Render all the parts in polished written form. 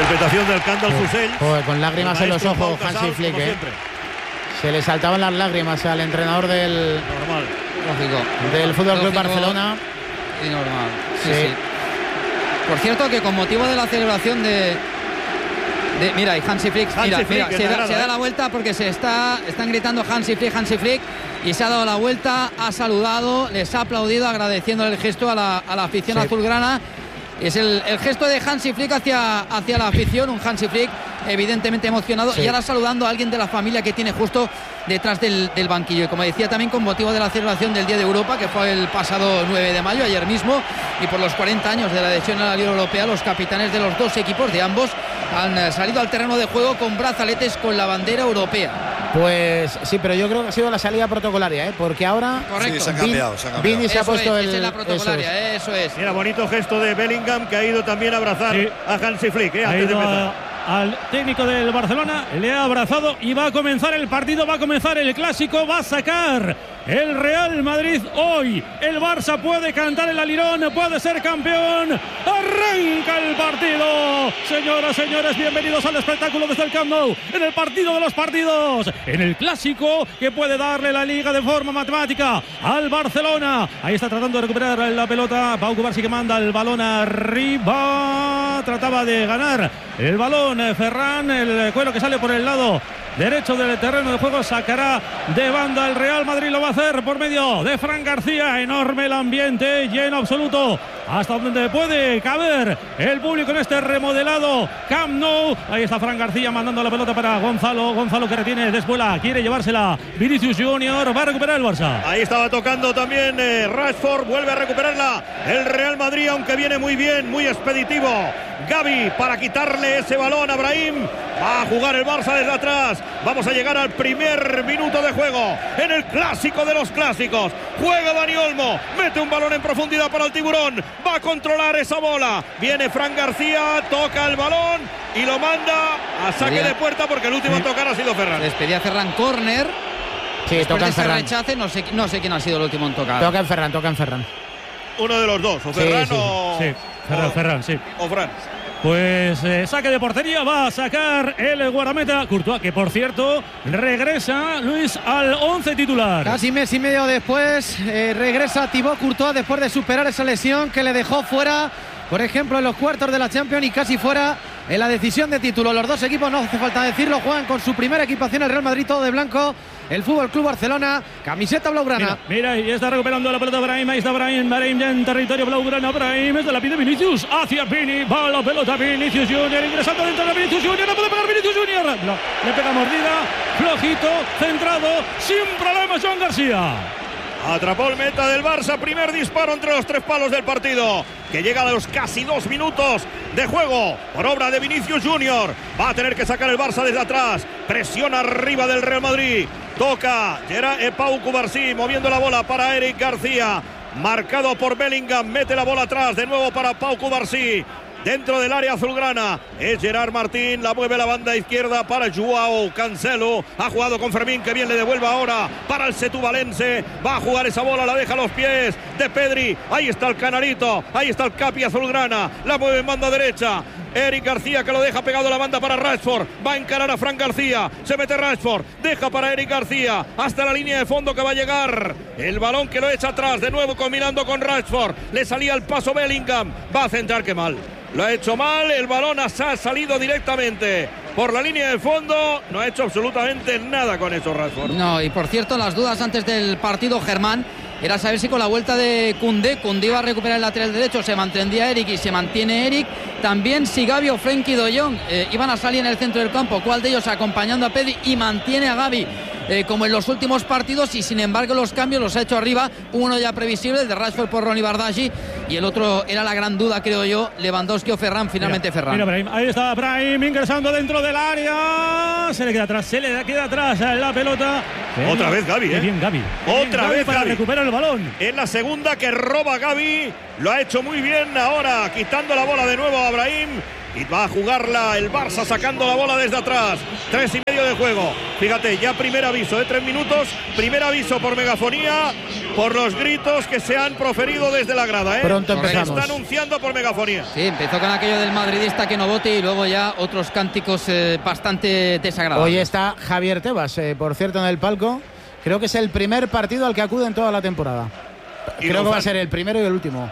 Interpretación del Kandal Hussein. Con lágrimas en los ojos, Hansi Flick. Se le saltaban las lágrimas al entrenador del Fútbol Club Barcelona. Y normal. Sí. Por cierto, que con motivo de la celebración mira, y Hansi Flick, se da la vuelta porque están gritando Hansi Flick, y se ha dado la vuelta, ha saludado, les ha aplaudido, agradeciendo el gesto a la afición azulgrana. Es el gesto de Hansi Flick hacia la afición, un Hansi Flick evidentemente emocionado, y ahora saludando a alguien de la familia que tiene justo detrás del banquillo. Y como decía, también con motivo de la celebración del Día de Europa, que fue el pasado 9 de mayo, ayer mismo, y por los 40 años de la adhesión a la Liga Europea, los capitanes de los dos equipos, de ambos, han salido al terreno de juego con brazaletes con la bandera europea. Pues sí, pero yo creo que ha sido la salida protocolaria, porque ahora se ha cambiado. Vini se ha puesto esa es la protocolaria, eso es. Mira, bonito gesto de Bellingham, que ha ido también a abrazar a Hansi Flick, antes de empezar. Al técnico del Barcelona le ha abrazado y va a comenzar el partido, va a comenzar el clásico, va a sacar el Real Madrid hoy. El Barça puede cantar el alirón, puede ser campeón. Arranca el partido. Señoras, señores, bienvenidos al espectáculo desde el Camp Nou, en el partido de los partidos, en el clásico que puede darle la Liga de forma matemática al Barcelona. Ahí está tratando de recuperar la pelota Pau Cubarsí, que manda el balón arriba. Trataba de ganar el balón Ferran, el cuero que sale por el lado derecho del terreno de juego, sacará de banda el Real Madrid, lo va a hacer por medio de Fran García. Enorme el ambiente, lleno absoluto, hasta donde puede caber el público en este remodelado Camp Nou. Ahí está Fran García mandando la pelota para Gonzalo que retiene, desvuela, quiere llevársela Vinicius Junior, va a recuperar el Barça. Ahí estaba tocando también Rashford, vuelve a recuperarla el Real Madrid, aunque viene muy bien, muy expeditivo Gavi para quitarle ese balón a Brahim. Va a jugar el Barça desde atrás. Vamos a llegar al primer minuto de juego en el clásico de los clásicos. Juega Dani Olmo, mete un balón en profundidad para el Tiburón, va a controlar esa bola. Viene Fran García, toca el balón y lo manda a saque de puerta, porque el último a tocar ha sido Ferran. Despedía Ferran, córner. Sí, toca en Ferran. Rechace, no sé quién ha sido el último en tocar. Toca en Ferran. Uno de los dos, o Ferran Ferran, sí. O Fran. Pues saque de portería, va a sacar el guardameta Courtois, que por cierto regresa, Luis, al 11 titular. Casi mes y medio después regresa Thibaut Courtois, después de superar esa lesión que le dejó fuera, por ejemplo, en los cuartos de la Champions, y casi fuera en la decisión de título. Los dos equipos, no hace falta decirlo, juegan con su primera equipación, el Real Madrid todo de blanco, el Fútbol Club Barcelona camiseta blaugrana. Mira, y está recuperando la pelota Brahim. Ahí está Brahim ya en territorio blaugrana. Brahim, se la pide Vinicius hacia Vini, va la pelota Vinicius Junior, ingresando dentro de Vinicius Junior, no puede pegar Vinicius Junior, no, le pega mordida, flojito, centrado, sin problemas Joan García. Atrapó el meta del Barça, primer disparo entre los tres palos del partido, que llega a los casi 2 minutos de juego por obra de Vinicius Junior. Va a tener que sacar el Barça desde atrás, presión arriba del Real Madrid, toca Pau Cubarsí moviendo la bola para Eric García, marcado por Bellingham, mete la bola atrás de nuevo para Pau Cubarsí. Dentro del área azulgrana es Gerard Martín, la mueve la banda izquierda para Joao Cancelo, ha jugado con Fermín, que bien le devuelve ahora para el setubalense, va a jugar esa bola, la deja a los pies de Pedri, ahí está el Canarito, ahí está el Capi azulgrana, la mueve en banda derecha, Eric García, que lo deja pegado a la banda para Rashford, va a encarar a Fran García, se mete Rashford, deja para Eric García, hasta la línea de fondo que va a llegar, el balón que lo echa atrás, de nuevo combinando con Rashford, le salía el paso Bellingham, va a centrar, que mal. Lo ha hecho mal, el balón ha salido directamente por la línea de fondo, no ha hecho absolutamente nada con eso Rashford. No, y por cierto, las dudas antes del partido, Germán, era saber si con la vuelta de Koundé iba a recuperar el lateral derecho, se mantendría Eric y se mantiene Eric, también si Gavi o Frenkie de Jong iban a salir en el centro del campo, cuál de ellos acompañando a Pedri y mantiene a Gavi como en los últimos partidos, y sin embargo los cambios los ha hecho arriba, uno ya previsible, el de Rashford por Ronny Bardghji, y el otro era la gran duda, creo yo, Lewandowski o Ferran, finalmente Ferran. Mira Brahim, ahí está Brahim ingresando dentro del área, se le queda atrás la pelota. Otra vez Gavi, Bien Gavi. Otra vez para Gavi. recuperar el balón. Es la segunda que roba Gavi, lo ha hecho muy bien ahora, quitando la bola de nuevo a Brahim. y va a jugarla el Barça sacando la bola desde atrás. 3:30 de juego. Fíjate, ya primer aviso de 3 minutos. Primer aviso por megafonía, por los gritos que se han proferido desde la grada. Pronto empezamos. Se está anunciando por megafonía. Sí, empezó con aquello del madridista que no vote y luego ya otros cánticos bastante desagradables. Hoy está Javier Tebas, por cierto, en el palco. Creo que es el primer partido al que acude en toda la temporada. Creo que va a ser el primero y el último.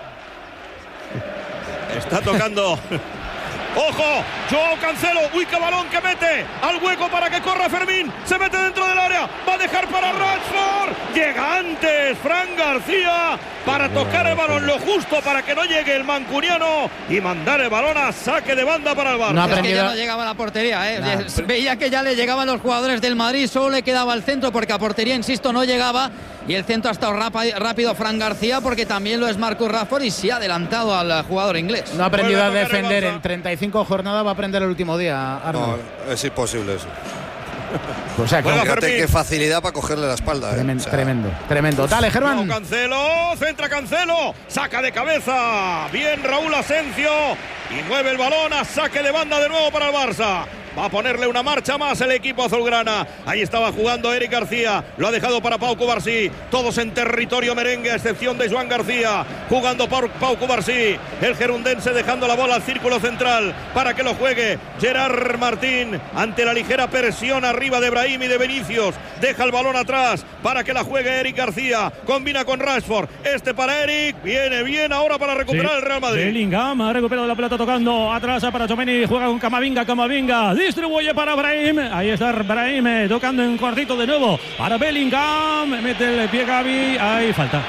Está tocando. ¡Ojo! Joao Cancelo. ¡Uy, qué balón que mete! Al hueco para que corra Fermín. Se mete dentro del área. Va a dejar para Rashford. Llega antes Fran García para tocar el balón lo justo para que no llegue el mancuniano y mandar el balón a saque de banda para el Barça. No, es que ya no llegaba a la portería, ¿eh? Nah. Veía que ya le llegaban los jugadores del Madrid. Solo le quedaba el centro porque a portería, insisto, no llegaba. Y el centro ha estado rápido Fran García porque también lo es Marcus Rashford y se ha adelantado al jugador inglés. No ha aprendido a defender en 35 jornadas, va a aprender el último día, Arnold. No, es imposible eso. O sea, fíjate qué facilidad para cogerle la espalda. Tremendo. Dale, Germán. Cancelo, centra Cancelo, saca de cabeza. Bien Raúl Asensio y mueve el balón a saque de banda de nuevo para el Barça. Va a ponerle una marcha más el equipo azulgrana. Ahí estaba jugando Eric García. Lo ha dejado para Pau Cubarsí. Todos en territorio merengue, a excepción de Joan García. Jugando Pau Cubarsí. El gerundense dejando la bola al círculo central para que lo juegue Gerard Martín. Ante la ligera presión arriba de Brahim y de Vinicius. Deja el balón atrás para que la juegue Eric García. Combina con Rashford. Este para Eric. Viene bien ahora para recuperar el Real Madrid. Bellingham ha recuperado la pelota tocando atrás para Tchouaméni. Juega con Camavinga. Distribuye para Brahim. Ahí está Brahim tocando en cortito de nuevo para Bellingham. Mete el pie Gavi. Ahí falta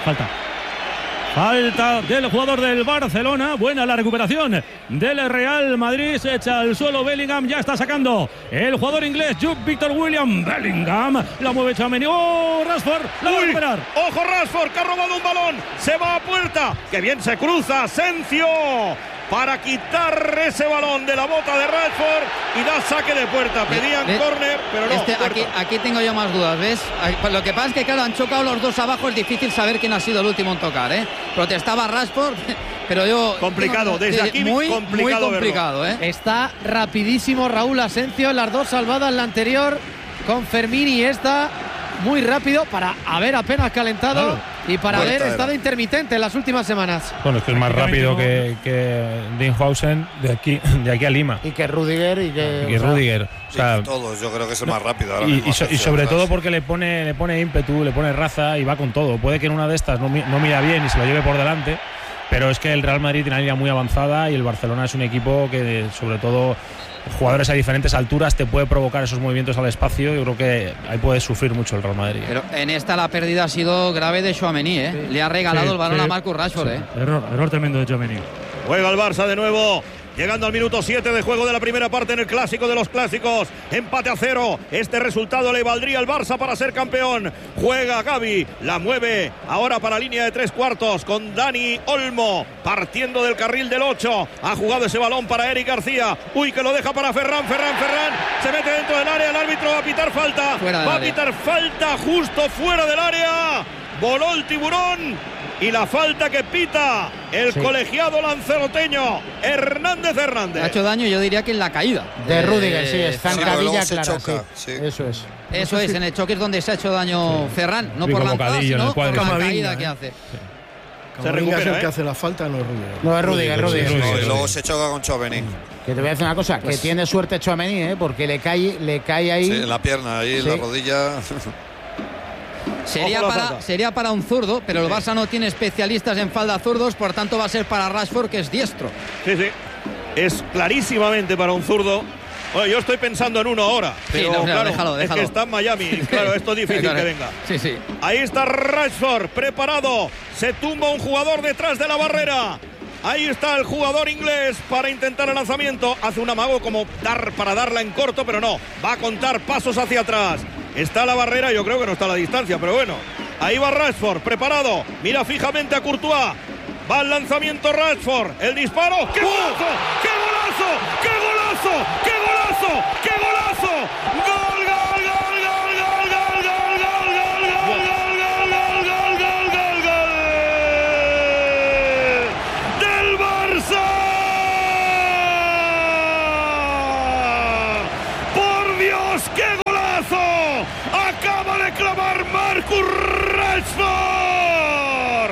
del jugador del Barcelona. Buena la recuperación del Real Madrid. Se echa al suelo Bellingham. Ya está sacando el jugador inglés Jude Victor William. Bellingham la mueve Tchouaméni. ¡Oh, Rashford! La va a recuperar. ¡Ojo Rashford, que ha robado un balón! Se va a puerta. ¡Que bien se cruza! Asensio para quitar ese balón de la bota de Rashford y da saque de puerta. Pedían córner, pero no. Aquí tengo yo más dudas, ¿ves? Lo que pasa es que, claro, han chocado los dos abajo. Es difícil saber quién ha sido el último en tocar, ¿eh? Protestaba Rashford, pero yo... Complicado, desde aquí muy complicado, ¿eh? Está rapidísimo Raúl Asensio. Las dos salvadas, la anterior con Fermín y esta muy rápido para haber apenas calentado. Claro. Y para haber estado intermitente en las últimas semanas. Bueno, es que es más rápido que Dinhausen de aquí a Lima. Y que Rudiger. Rudiger. O sea, todos, yo creo que es el más rápido ahora mismo. Y sobre todo porque le pone ímpetu, le pone raza y va con todo. Puede que en una de estas no mira bien y se lo lleve por delante, pero es que el Real Madrid tiene una línea muy avanzada y el Barcelona es un equipo que, sobre todo, jugadores a diferentes alturas te puede provocar esos movimientos al espacio. Yo creo que ahí puede sufrir mucho el Real Madrid. Pero en esta la pérdida ha sido grave de Tchouaméni, ¿eh? Le ha regalado el balón a Marcus Rashford, ¿eh? Error tremendo de Tchouaméni. Juega el Barça de nuevo. Llegando al minuto 7 de juego de la primera parte en el clásico de los clásicos. Empate a 0. Este resultado le valdría al Barça para ser campeón. Juega Gavi. La mueve ahora para línea de 3/4 con Dani Olmo. Partiendo del carril del 8. Ha jugado ese balón para Eric García. Uy, que lo deja para Ferran. Se mete dentro del área. El árbitro va a pitar falta. Va a pitar falta justo fuera del área. Voló el tiburón. Y la falta que pita el colegiado lanzaroteño Hernández. Ha hecho daño, yo diría que en la caída de Rudiger, sí, es zancadilla clara. Sí. Eso es. En el choque es donde se ha hecho daño Ferran, no por la entrada, sino por la caída que hace. Se recupera, es el que hace la falta, no es Rudiger. No es Rudiger. Y luego se choca con Tchouaméni. Que te voy a decir una cosa, que tiene suerte Tchouaméni, porque le cae ahí. Sí, en la pierna, ahí en la rodilla. Sería para un zurdo, pero el Barça no tiene especialistas en falda zurdos, por tanto va a ser para Rashford, que es diestro. Sí. Es clarísimamente para un zurdo. Bueno, yo estoy pensando en uno ahora, pero déjalo. Es que está en Miami. Claro, esto es difícil que venga. Sí. Ahí está Rashford, preparado. Se tumba un jugador detrás de la barrera. Ahí está el jugador inglés para intentar el lanzamiento. Hace un amago como para darla en corto, pero no. Va a contar pasos hacia atrás. Está la barrera, yo creo que no está a la distancia, pero bueno. Ahí va Rashford, preparado. Mira fijamente a Courtois. Va el lanzamiento Rashford. El disparo. ¡Qué golazo! ¡Qué golazo! ¡Qué golazo! ¡Qué golazo! ¡Qué golazo! ¡Gol, gol, gol, gol, gol, gol, gol, gol, gol, gol, gol, gol, gol! ¡Del Barça! Dios, qué golazo. Acaba de clavar Marcus Rashford.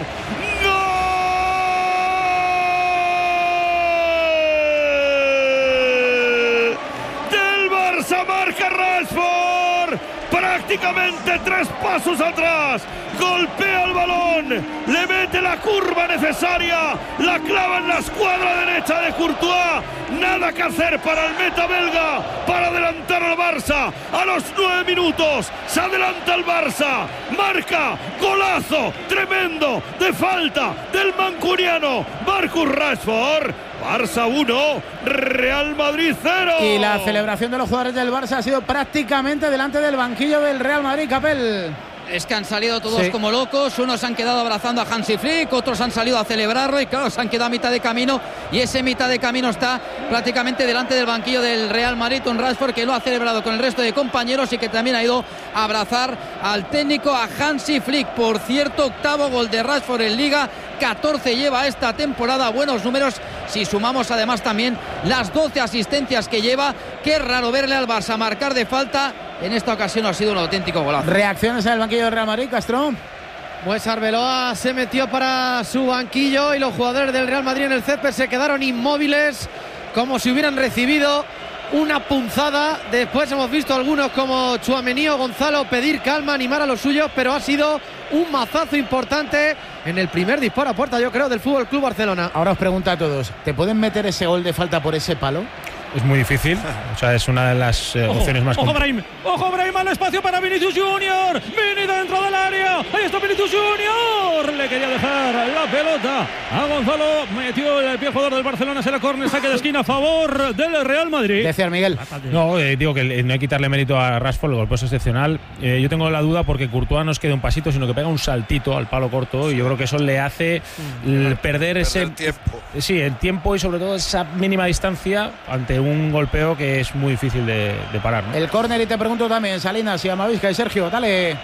¡Gol! Del Barça, marca Rashford. Prácticamente 3 pasos atrás, golpea el balón, le mete la curva necesaria, la clava en la escuadra derecha de Courtois. Nada que hacer para el meta belga para adelantar al Barça. A los 9 minutos se adelanta el Barça, marca, golazo tremendo de falta del mancuniano Marcus Rashford. Barça 1, Real Madrid 0. Y la celebración de los jugadores del Barça ha sido prácticamente delante del banquillo del Real Madrid, Capel. Es que han salido todos como locos, unos han quedado abrazando a Hansi Flick, otros han salido a celebrarlo y claro, se han quedado a mitad de camino y ese mitad de camino está prácticamente delante del banquillo del Real Madrid, un Rashford que lo ha celebrado con el resto de compañeros y que también ha ido a abrazar al técnico, a Hansi Flick. Por cierto, 8º gol de Rashford en Liga, 14 lleva esta temporada, buenos números si sumamos además también las 12 asistencias que lleva. Qué raro verle al Barça marcar de falta. En esta ocasión ha sido un auténtico golazo. ¿Reacciones al banquillo del Real Madrid, Castro? Pues Arbeloa se metió para su banquillo y los jugadores del Real Madrid en el césped se quedaron inmóviles como si hubieran recibido una punzada. Después hemos visto algunos como Tchouaméni o Gonzalo pedir calma, animar a los suyos, pero ha sido un mazazo importante en el primer disparo a puerta, yo creo, del Fútbol Club Barcelona. Ahora os pregunto a todos, ¿te pueden meter ese gol de falta por ese palo? Es muy difícil, o sea, es una de las opciones más complicadas. Ojo, Brahim, al espacio para Vinicius Junior. Vini dentro del área. Ahí está Vinicius Junior. Le quería dejar la pelota a Gonzalo. Metió el pie jugador del Barcelona. Será córner, saque de esquina a favor del Real Madrid. Decía Miguel. No, digo que no hay que quitarle mérito a Rashford, el golpe es excepcional. Yo tengo la duda porque Courtois no es que dé un pasito, sino que pega un saltito al palo corto y yo creo que eso le hace perder ese tiempo. Sí, el tiempo y sobre todo esa mínima distancia ante un golpeo que es muy difícil de parar, ¿no? El córner, y te pregunto también, Salinas y Amavisca y Sergio, dale.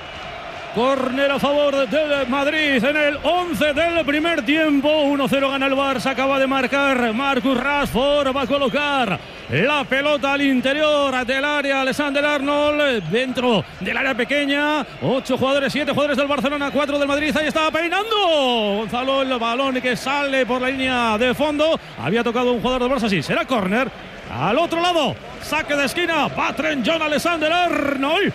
Córner a favor del Madrid en el 11 del primer tiempo. 1-0 gana el Barça, acaba de marcar Marcus Rashford, va a colocar la pelota al interior del área. Alexander Arnold dentro del área pequeña. 8 jugadores, 7 jugadores del Barcelona, 4 del Madrid. Ahí está peinando Gonzalo el balón que sale por la línea de fondo. Había tocado un jugador del Barça, sí, será córner. Al otro lado, saque de esquina, va Trent John Alexander Arnold.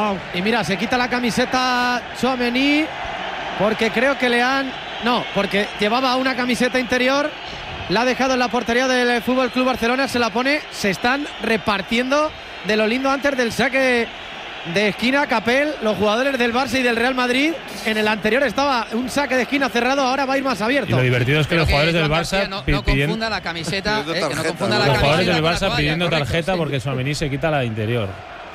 Y mira, se quita la camiseta Tchouaméni porque creo que le han... No, porque llevaba una camiseta interior, la ha dejado en la portería del Fútbol Club Barcelona, se la pone, se están repartiendo de lo lindo antes del saque de esquina. Capel, los jugadores del Barça y del Real Madrid, en el anterior estaba un saque de esquina cerrado, ahora va a ir más abierto. Y lo divertido es que los jugadores del Barça no confunda la camiseta, que no confunda los la jugadores camiseta del Barça pidiendo correcto, tarjeta sí. porque Tchouaméni se quita la de interior.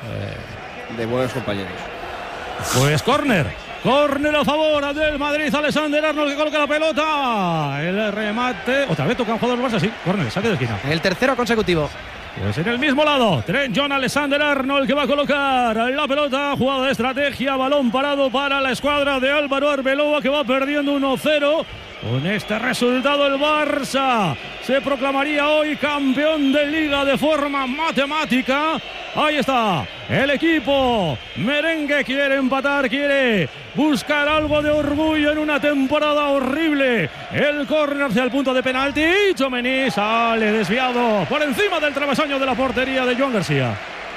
De buenos compañeros. Pues córner a favor del Madrid. Alexander Arnold que coloca la pelota, el remate, otra vez toca un jugador del Barça, sí, córner, saque de esquina. El tercero consecutivo. Pues en el mismo lado, Trent John Alexander Arnold que va a colocar la pelota, jugada de estrategia, balón parado para la escuadra de Álvaro Arbeloa que va perdiendo 1-0. Con este resultado el Barça se proclamaría hoy campeón de Liga de forma matemática. Ahí está, el equipo merengue quiere empatar, quiere buscar algo de orgullo en una temporada horrible. El córner hacia el punto de penalti. Tchouaméni sale desviado por encima del travesaño de la portería de Joan García.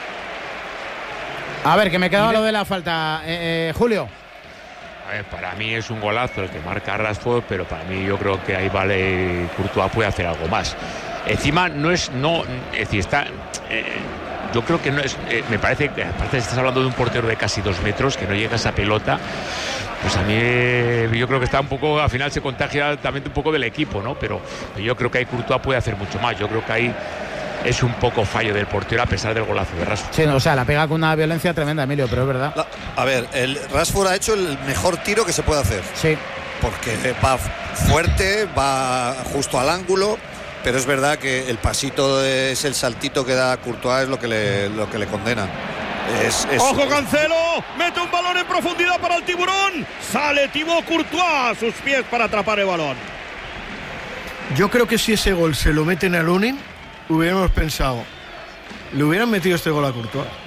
A ver, que me quedaba lo de la falta. Julio. A ver, para mí es un golazo el que marca Rashford, pero para mí yo creo que ahí vale, Courtois puede hacer algo más. Encima es decir, está... yo creo que no es, me parece que aparte estás hablando de un portero de casi 2 metros que no llega a esa pelota, pues a mí yo creo que está un poco, al final se contagia también un poco del equipo, ¿no? Pero yo creo que ahí Courtois puede hacer mucho más. Yo creo que ahí es un poco fallo del portero a pesar del golazo de Rashford. Sí, o sea, la pega con una violencia tremenda, Emilio, pero es verdad. A ver, el Rashford ha hecho el mejor tiro que se puede hacer. Sí. Porque va fuerte, va justo al ángulo. Pero es verdad que el pasito es el saltito que da Courtois, es lo que le condena. ¡Ojo, Cancelo! Mete un balón en profundidad para el tiburón. Sale Thibaut Courtois a sus pies para atrapar el balón. Yo creo que si ese gol se lo meten a Lunin, hubiéramos pensado, le hubieran metido este gol a Courtois.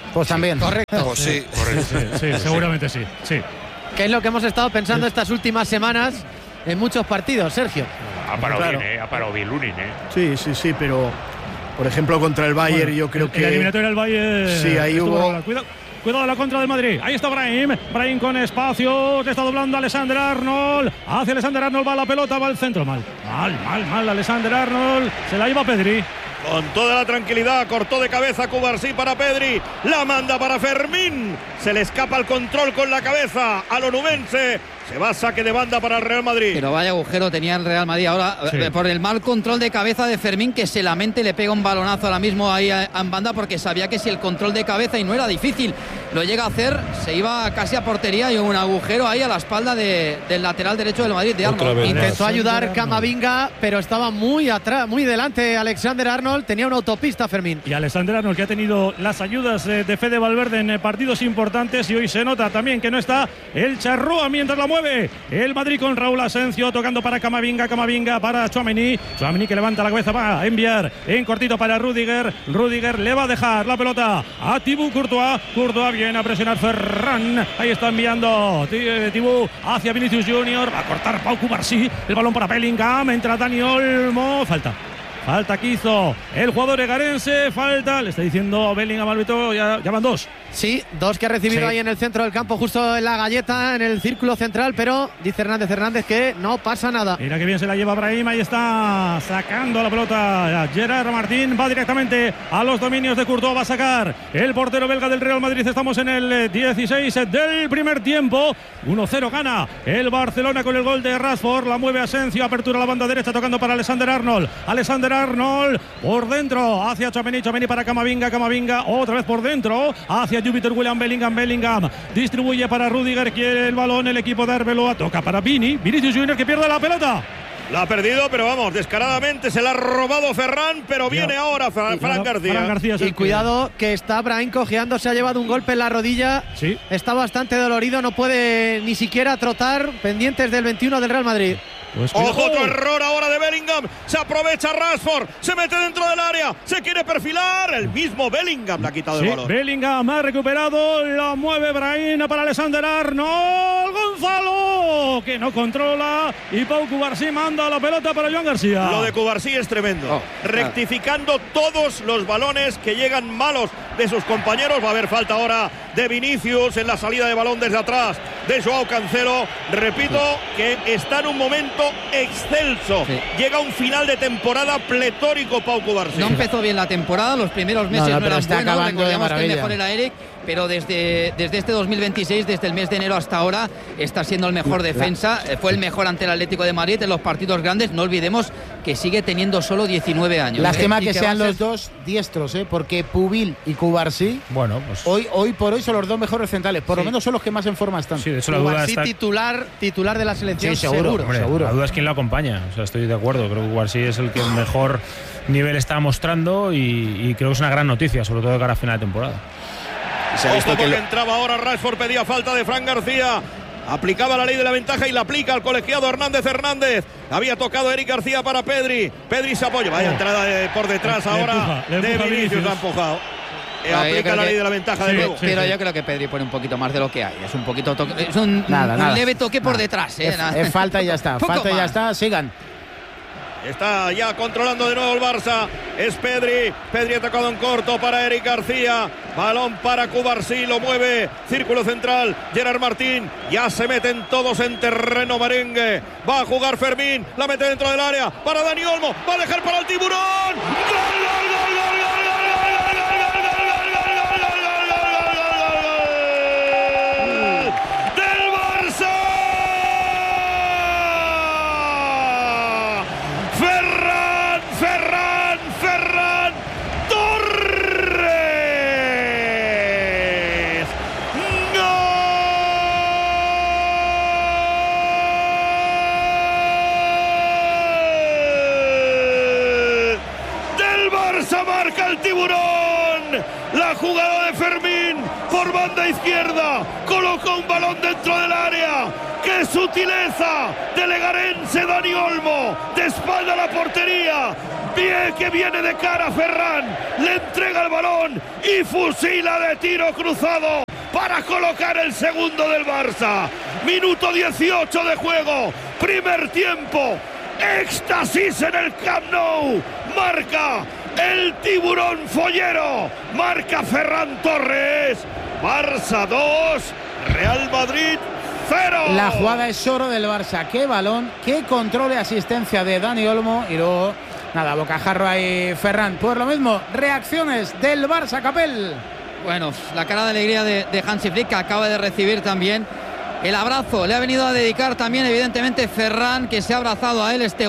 Pues también. Correcto. Pues sí. Sí, seguramente sí. Que es lo que hemos estado pensando estas últimas semanas en muchos partidos, Sergio. Ha parado bien, ha parado bien Lunin, Sí, pero por ejemplo contra el Bayern yo creo que... La eliminatoria del Bayern... Sí, ahí hubo... Cuidado la contra del Madrid. Ahí está Brahim con espacio. Está doblando Alexander Arnold. Hacia Alexander Arnold va la pelota, va al centro. Mal. Alexander Arnold. Se la iba Pedri. Con toda la tranquilidad, cortó de cabeza Cubarsí para Pedri, la manda para Fermín, se le escapa el control con la cabeza al onubense, se va a saque de banda para el Real Madrid. Pero vaya agujero tenía el Real Madrid ahora, por el mal control de cabeza de Fermín, que se lamenta y le pega un balonazo ahora mismo ahí en banda, porque sabía que si el control de cabeza, y no era difícil, lo llega a hacer, se iba casi a portería, y un agujero ahí a la espalda del lateral derecho del Madrid, de Arnold. Intentó ayudar Camavinga, pero estaba muy atrás, muy delante Alexander Arnold. Tenía una autopista Fermín. Y Alexander Arnold, que ha tenido las ayudas de Fede Valverde en partidos importantes, y hoy se nota también que no está el Charrúa mientras la mueve el Madrid con Raúl Asensio tocando para Camavinga para Tchouaméni que levanta la cabeza, va a enviar en cortito para Rudiger le va a dejar la pelota a Thibaut Courtois viene a presionar Ferran, ahí está enviando Thibaut hacia Vinicius Junior, va a cortar Pau Cubarsí, el balón para Bellingham, entra Dani Olmo, falta que hizo el jugador egarense, falta, le está diciendo Bellingham al árbitro, ya van dos. Sí, dos que ha recibido ahí en el centro del campo, justo en la galleta, en el círculo central, pero dice Hernández que no pasa nada. Mira que bien se la lleva Brahim, ahí está sacando la pelota Gerard Martín, va directamente a los dominios de Courtois, va a sacar el portero belga del Real Madrid. Estamos en el 16 del primer tiempo, 1-0 gana el Barcelona con el gol de Rashford, la mueve Asensio, apertura a la banda derecha tocando para Alexander Arnold por dentro hacia Tchouaméni para Camavinga, otra vez por dentro hacia Jupiter William Bellingham distribuye para Rudiger, quiere el balón el equipo de Arbeloa, toca para Vinicius Junior, que pierde la pelota. La ha perdido, pero vamos, descaradamente se la ha robado Ferran, pero viene ahora Fran García. Y cuidado que está Brahim cojeando, se ha llevado un golpe en la rodilla, está bastante dolorido, no puede ni siquiera trotar, pendientes del 21 del Real Madrid. Pues ojo, otro error ahora de Bellingham, se aprovecha Rashford, se mete dentro del área, se quiere perfilar, el mismo Bellingham le ha quitado el balón. Bellingham ha recuperado, lo mueve Brahim para Alexander Arnold, Gonzalo, que no controla, y Pau Cubarsí manda la pelota para Joan García. Lo de Cubarsí es tremendo, rectificando todos los balones que llegan malos de sus compañeros. Va a haber falta ahora de Vinicius en la salida de balón desde atrás de Joao Cancelo. Repito que está en un momento excelso. Llega un final de temporada pletórico Pau Cubarsí. No empezó bien la temporada, los primeros meses no eran buenos, recordemos que el mejor era Eric, pero desde este 2026, desde el mes de enero hasta ahora, está siendo el mejor defensa, fue el mejor ante el Atlético de Madrid en los partidos grandes. No olvidemos que sigue teniendo solo 19 años. Lástima que sean los dos diestros, porque Pubil y Cubarsí, bueno, pues hoy por hoy son los dos mejores centrales, por lo menos son los que más en forma están. Sí, de hecho la duda está... titular de la selección, seguro. La duda es quién lo acompaña, o sea, estoy de acuerdo, creo que Cubarsí es el que mejor nivel está mostrando y creo que es una gran noticia, sobre todo de cara a final de temporada. Se ha visto que entraba ahora Rashford, pedía falta de Fran García, aplicaba la ley de la ventaja y la aplica al colegiado Hernández. Había tocado Eric García para Pedri se apoya, vaya entrada por detrás ahora de Vinicius, la ha empujado. Aplica la ley de la ventaja de nuevo. Pero yo creo que Pedri pone un poquito más de lo que hay, es un poquito es un leve toque por detrás. Es falta y ya está, sigan. Está ya controlando de nuevo el Barça. Es Pedri ha tocado en corto para Eric García. Balón para Cubarsí, lo mueve. Círculo central, Gerard Martín. Ya se meten todos en terreno merengue. Va a jugar Fermín, la mete dentro del área para Dani Olmo. Va a dejar para el Tiburón. Marca el Tiburón, la jugada de Fermín por banda izquierda, coloca un balón dentro del área, qué sutileza del egarense Dani Olmo, de espalda a la portería, Bien que viene de cara Ferran, le entrega el balón y fusila de tiro cruzado para colocar el segundo del Barça. Minuto 18 de juego, primer tiempo, éxtasis en el Camp Nou, marca el tiburón follero, marca Ferran Torres. Barça 2, Real Madrid 0. La jugada es oro del Barça. Qué balón, qué control y asistencia de Dani Olmo. Y luego, nada, bocajarro ahí Ferran. Pues lo mismo, reacciones del Barça, Capel. Bueno, la cara de alegría de Hansi Flick, que acaba de recibir también el abrazo. Le ha venido a dedicar también, evidentemente, Ferran, que se ha abrazado a él. Este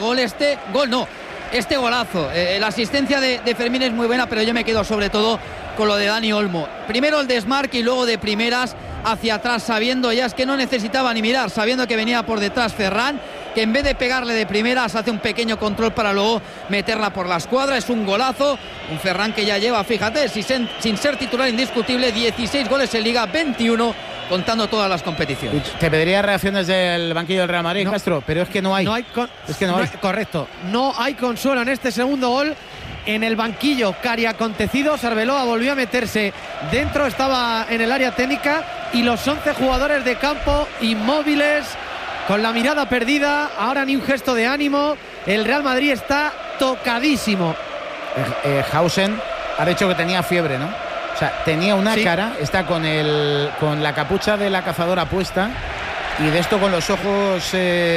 golazo. La asistencia de Fermín es muy buena, pero yo me quedo sobre todo con lo de Dani Olmo. Primero el desmarque y luego de primeras hacia atrás, sabiendo ya es que no necesitaba ni mirar, sabiendo que venía por detrás Ferran, que en vez de pegarle de primeras hace un pequeño control para luego meterla por la escuadra. Es un golazo, un Ferran que ya lleva, fíjate, sin ser titular indiscutible, 16 goles en Liga, 21 contando todas las competiciones. Te pediría reacciones del banquillo del Real Madrid, Castro, pero es que no hay. Correcto, no hay consuelo en este segundo gol. En el banquillo, cariacontecidos, Arbeloa volvió a meterse dentro, estaba en el área técnica y los 11 jugadores de campo inmóviles, con la mirada perdida, ahora ni un gesto de ánimo. El Real Madrid está tocadísimo. Hausen ha dicho que tenía fiebre, ¿no? O sea, tenía una cara, está con la capucha de la cazadora puesta y de esto con los ojos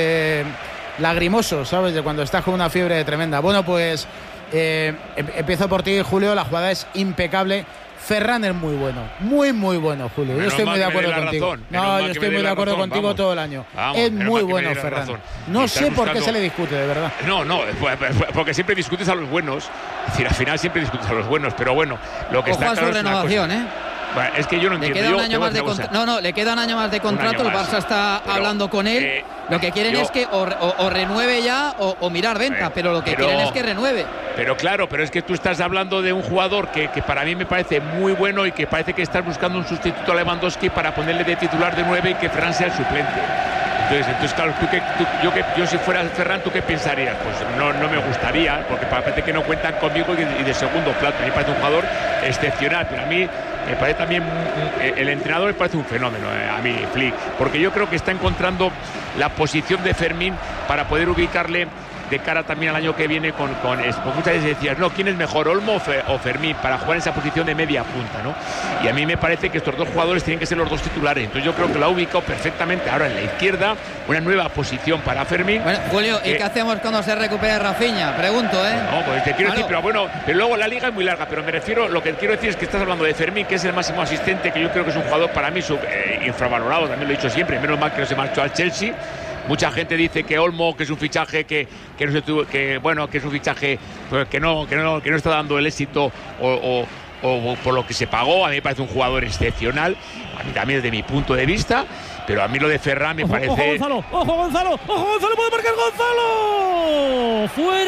lagrimosos, ¿sabes? De cuando estás con una fiebre tremenda. Bueno, pues empiezo por ti, Julio. La jugada es impecable. Ferran es muy bueno, muy bueno, Julio. Yo estoy muy de acuerdo contigo. No, yo estoy muy de acuerdo contigo todo el año. Es muy bueno Ferran. No sé por qué se le discute, de verdad. No, porque siempre discutes a los buenos. Es decir, al final siempre discutes a los buenos, pero bueno, lo que ojo está claro a su renovación, Bueno, es que yo no entiendo. Le queda un año más de contrato. Le queda un año más de contrato. El Barça está hablando con él. Lo que quieren es que o renueve ya o mirar venta, pero lo que quieren es que renueve. Pero claro, pero es que tú estás hablando de un jugador que para mí me parece muy bueno y que parece que estás buscando un sustituto a Lewandowski para ponerle de titular de 9 y que Ferran sea el suplente. Entonces claro, yo si fuera Ferran, ¿tú qué pensarías? Pues no me gustaría, porque parece que no cuentan conmigo y de segundo plato. A mí me parece un jugador excepcional, pero a mí me parece también, el entrenador me parece un fenómeno, a mí, Flick, porque yo creo que está encontrando la posición de Fermín para poder ubicarle de cara también al año que viene con muchas veces decías, no, ¿quién es mejor, Olmo o Fermín, para jugar en esa posición de media punta, ¿no? Y a mí me parece que estos dos jugadores tienen que ser los dos titulares, entonces yo creo que lo ha ubicado perfectamente. Ahora en la izquierda, una nueva posición para Fermín. Bueno, Julio, ¿y qué hacemos cuando se recupere Rafinha? Pregunto, No, pues te quiero decir, pero bueno, pero luego la liga es muy larga, pero me refiero, lo que quiero decir es que estás hablando de Fermín, que es el máximo asistente, que yo creo que es un jugador para mí infravalorado, también lo he dicho siempre, menos mal que no se marchó al Chelsea. Mucha gente dice que Olmo, que es un fichaje que no se tuvo, que es un fichaje que no está dando el éxito o por lo que se pagó. A mí me parece un jugador excepcional, a mí también desde mi punto de vista, pero a mí lo de Ferran me parece. Ojo Gonzalo, puede marcar Gonzalo.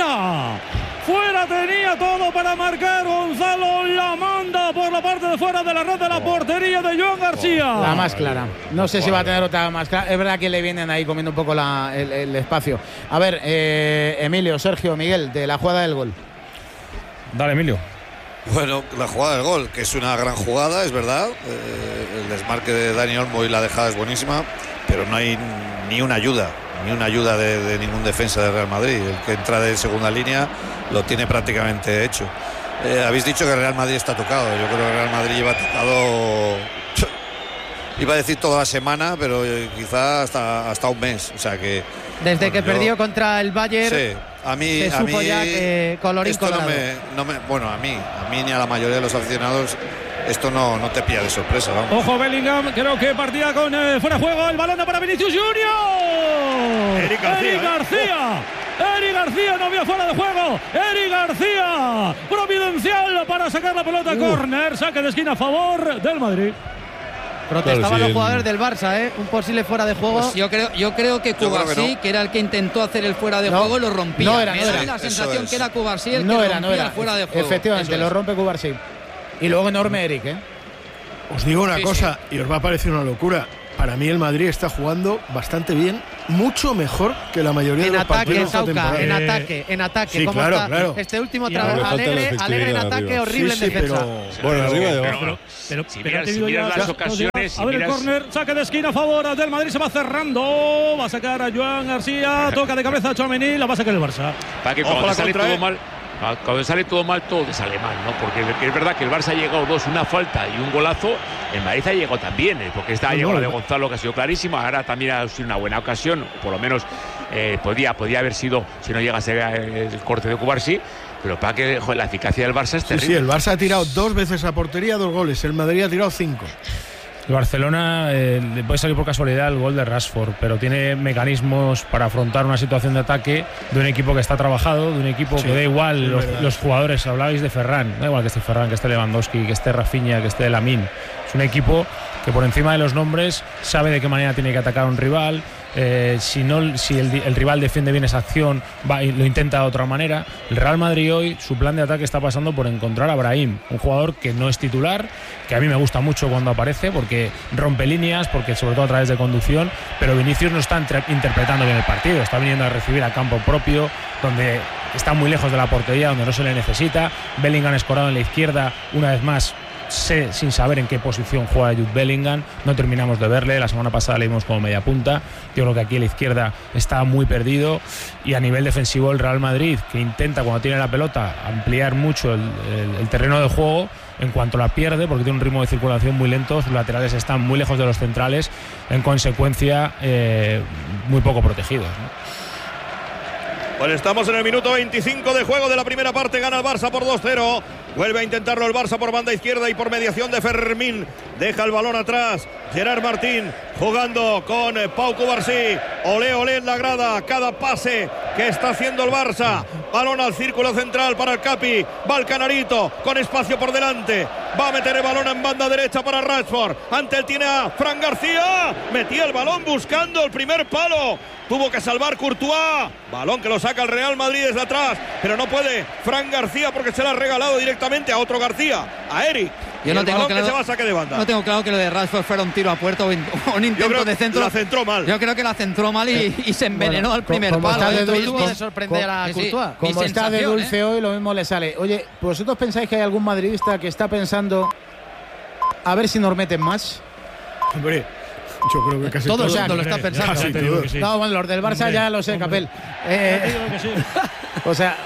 Fuera tenía todo para marcar. Gonzalo la manda por la parte de fuera de la red de la portería de Joan García. La más clara. No sé si va a tener otra más clara. Es verdad que le vienen ahí comiendo un poco el espacio. A ver, Emilio, Sergio, Miguel, de la jugada del gol. Dale, Emilio. Bueno, la jugada del gol, que es una gran jugada, es verdad. El desmarque de Dani Olmo y la dejada es buenísima, pero no hay ni una ayuda de ningún defensa de Real Madrid. El que entra de segunda línea lo tiene prácticamente hecho. Habéis dicho que el Real Madrid está tocado. Yo creo que el Real Madrid lleva tocado, iba a decir toda la semana, pero quizá hasta un mes. O sea que desde que perdió contra el Bayern, sí, a mí ya que colorín colorado. Bueno, a mí ni a la mayoría de los aficionados esto no te pilla de sorpresa, vamos. Ojo Bellingham, creo que partía con fuera de juego, el balón para Vinicius Junior. Eric García no había fuera de juego. Eric García, providencial para sacar la pelota, córner, saque de esquina a favor del Madrid. Protestaban los jugadores del Barça, un posible fuera de juego. Pues yo creo que Cubarsí, que era el que intentó hacer el fuera de juego, lo rompía. No era. La sensación que era Cubarsí el que rompía el fuera de juego. Efectivamente, lo rompe Cubarsí. Y luego enorme Eric, Os digo una cosa, y os va a parecer una locura. para mí el Madrid está jugando bastante bien, mucho mejor que la mayoría de los partidos de esta temporada. En ataque. Sí, ¿Cómo claro, está claro. este último trabajo? Alegre en ataque, horrible en defensa. Bueno, arriba y abajo. Pero si miras las ocasiones. A ver, el córner, saque de esquina a favor del Madrid, se va cerrando. Va a sacar a Joan García, toca de cabeza a Tchouaméni, la va a sacar el Barça. Para que cuando sale todo mal. Cuando sale todo mal, todo te sale mal, ¿no? Porque es verdad que el Barça ha llegado una falta y un golazo. El Madrid ha llegado también, porque esta ha llegado la de Gonzalo, que ha sido clarísima. Ahora también ha sido una buena ocasión, por lo menos podía haber sido, si no llegase el corte de Cubarsí. Pero para que la eficacia del Barça es terrible. Sí, el Barça ha tirado 2 veces a portería, 2 goles. El Madrid ha tirado 5. El Barcelona le puede salir por casualidad el gol de Rashford, pero tiene mecanismos para afrontar una situación de ataque de un equipo que está trabajado, de un equipo que da igual los jugadores. Hablabais de Ferran, da igual que esté Ferran, que esté Lewandowski, que esté Rafinha, que esté Lamine. Es un equipo que por encima de los nombres sabe de qué manera tiene que atacar a un rival. Si el rival defiende bien esa acción, lo intenta de otra manera. El Real Madrid hoy, su plan de ataque está pasando por encontrar a Brahim, un jugador que no es titular, que a mí me gusta mucho cuando aparece, porque rompe líneas, porque sobre todo a través de conducción, pero Vinicius no está interpretando bien el partido, está viniendo a recibir a campo propio, donde está muy lejos de la portería, donde no se le necesita. Bellingham escorado en la izquierda, una vez más sin saber en qué posición juega Jude Bellingham, no terminamos de verle. La semana pasada le vimos como media punta. Yo creo que aquí a la izquierda está muy perdido, y a nivel defensivo el Real Madrid, que intenta cuando tiene la pelota ampliar mucho el terreno de juego, en cuanto la pierde, porque tiene un ritmo de circulación muy lento, sus laterales están muy lejos de los centrales, en consecuencia muy poco protegidos, ¿no? Pues estamos en el minuto 25 de juego de la primera parte. Gana el Barça por 2-0. Vuelve a intentarlo el Barça por banda izquierda y por mediación de Fermín. Deja el balón atrás. Gerard Martín jugando con Pau Cubarsí. Olé en la grada. Cada pase que está haciendo el Barça. Balón al círculo central para el Capi. Va el Canarito con espacio por delante. Va a meter el balón en banda derecha para Rashford. Ante él tiene a Fran García. Metía el balón buscando el primer palo. Tuvo que salvar Courtois. Balón que lo saca el Real Madrid desde atrás. Pero no puede Fran García porque se lo ha regalado directamente a otro García, a Eric. Yo no tengo claro que se va a saque de banda. No tengo claro que lo de Rashford fuera un tiro a puerta o un intento de centro. La centró mal. Yo creo que la centró mal y se envenenó al primer palo. Tuvo de sorprender a Courtois. Como está de dulce hoy, lo mismo le sale. Oye, ¿vosotros pensáis que hay algún madridista que está pensando a ver si nos meten más? Hombre, yo creo que casi todo el mundo lo está pensando. Casi todo. No, bueno, los del Barça ya lo sé, Capel. O sea,